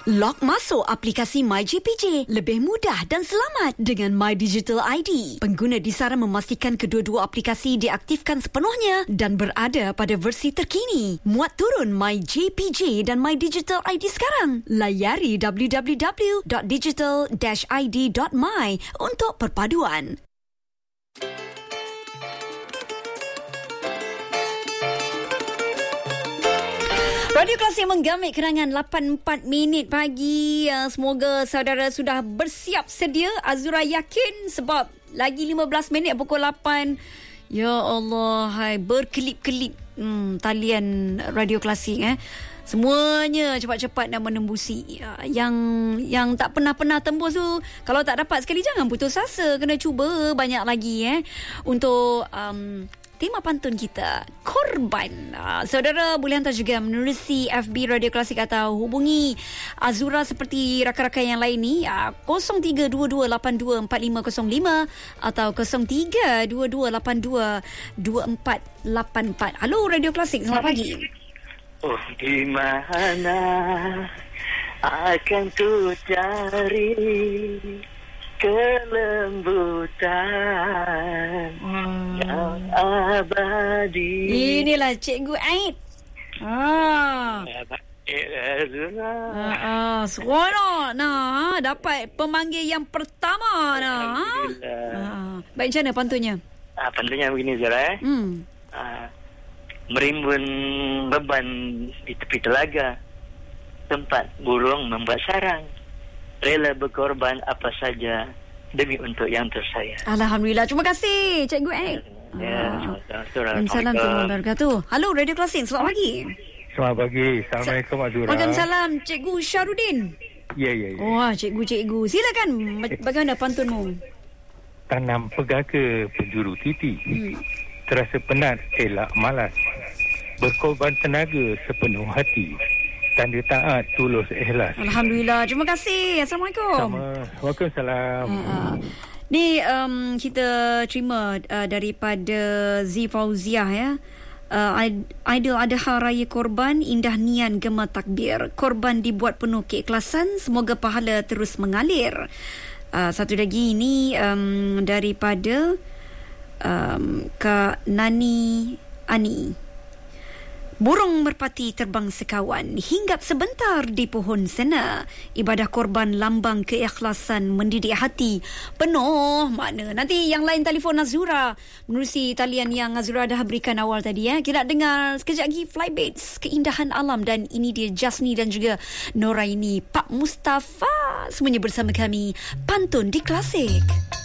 Log masuk aplikasi MyJPJ. Lebih mudah dan selamat dengan My Digital ID. Pengguna disaran memastikan kedua-dua aplikasi diaktifkan sepenuhnya dan berada pada versi terkini. Muat turun MyJPJ dan My Digital ID sekarang. Layari www.digital-id.my untuk perpaduan. Radio Klasik menggamit kerangan 8.4 minit pagi. Semoga saudara sudah bersiap sedia. Azura yakin sebab lagi 15 minit pukul 8. Ya Allah, hai, berkelip-kelip talian Radio Klasik. Semuanya cepat-cepat dan menembusi. Yang tak pernah tembus tu, kalau tak dapat sekali jangan putus asa. Kena cuba banyak lagi untuk tema pantun kita, korban. Saudara boleh hantar juga menerusi FB Radio Klasik atau hubungi Azura seperti rakan-rakan yang lain ni, 0322824505 atau 0322822484. Halo Radio Klasik, selamat pagi. Oh, di mana akan ku cari kelembutan yang abadi. Inilah Cikgu Aid. Seronok. Dapat pemanggil yang pertama. Baik, macam mana pantunnya? Pantunnya begini, Zara. Merimbun beban di tepi telaga, tempat burung membuat sarang, rela berkorban apa saja demi untuk yang tersayang. Alhamdulillah. Terima kasih Cikgu Aid. Assalamualaikum warahmatullahi wabarakatuh. Halo Radio Klasik, selamat pagi. Selamat pagi. Assalamualaikum Azura. Waalaikumsalam. Cikgu Syarudin. Ya. Wah, cikgu. Silakan. Bagaimana pantunmu? Tanam pegaga penjuru titi. Terasa penat, elak malas. Berkorban tenaga sepenuh hati. Tanda taat, tulus, ikhlas. Alhamdulillah. Terima kasih. Assalamualaikum. Waalaikumsalam. Ni kita terima daripada Z Fauziah Aidil Adha Raya Korban, indah nian gema takbir. Korban dibuat penuh keikhlasan, semoga pahala terus mengalir. Satu lagi ini daripada Kak Nani Ani. Burung merpati terbang sekawan, hinggap sebentar di pohon sena. Ibadah korban lambang keikhlasan, mendidik hati penuh makna. Nanti yang lain telefon Azura menerusi talian yang Azura dah berikan awal tadi. Kita nak dengar sekejap lagi Flybaits, keindahan alam, dan ini dia Jasni dan juga Noraini, Pak Mustafa, semuanya bersama kami Pantun di Klasik.